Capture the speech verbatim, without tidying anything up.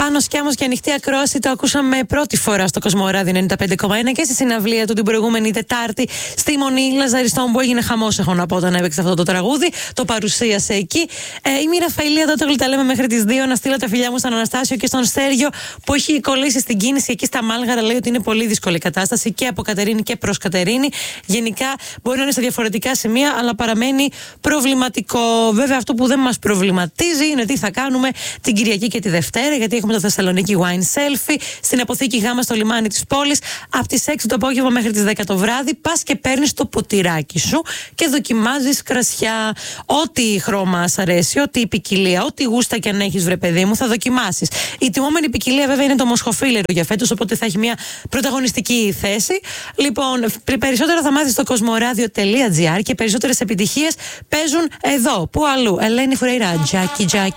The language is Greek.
Πάνω Σκιάμος και ανοιχτή ακρόαση το ακούσαμε πρώτη φορά στο Κοσμοράδιο ενενήντα πέντε κόμμα ένα και στη συναυλία του την προηγούμενη Τετάρτη στη Μονή Λαζαριστών, που έγινε χαμός, έχω να πω, όταν έπαιξε αυτό το τραγούδι. Το παρουσίασε εκεί. Ε, είμαι η Ραφαηλία Δότογλου, τα λέμε μέχρι τις δύο. Να στείλω τα φιλιά μου στον Αναστάσιο και στον Στέργιο, που έχει κολλήσει στην κίνηση εκεί στα Μάλγαρα. Λέει ότι είναι πολύ δύσκολη κατάσταση και από Κατερίνη και προς Κατερίνη. Γενικά μπορεί να είναι σε διαφορετικά σημεία, αλλά παραμένει προβληματικό. Βέβαια, αυτό που δεν μας προβληματίζει είναι τι θα κάνουμε την Κυριακή και τη Δευτέρα, γιατί έχουμε το Θεσσαλονίκη Wine Selfie στην αποθήκη Γάμα στο λιμάνι της πόλης. Από τις έξι το απόγευμα μέχρι τις δέκα το βράδυ πας και παίρνεις το ποτηράκι σου και δοκιμάζεις κρασιά. Ό,τι χρώμα σ' αρέσει, ό,τι ποικιλία, ό,τι γούστα και αν έχεις, βρε παιδί μου, θα δοκιμάσεις. Η τιμόμενη ποικιλία βέβαια είναι το μοσχοφίλερο για φέτος, οπότε θα έχει μια πρωταγωνιστική θέση. Λοιπόν, περισσότερα θα μάθεις στο κοσμοράδιο τελεία τζι άρ και περισσότερες επιτυχίες παίζουν εδώ. Πού αλλού? Ελένη Φουρέιρα, Τζάκι Τζάκι.